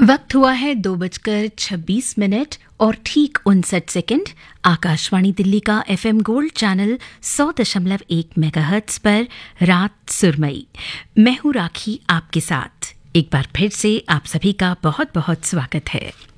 वक्त हुआ है 2:26 और ठीक 59 सेकंड। आकाशवाणी दिल्ली का एफएम गोल्ड चैनल 100.1 मेगाहर्ट्ज पर रात सुरमई। मैं हूं राखी आपके साथ। एक बार फिर से आप सभी का बहुत बहुत स्वागत है।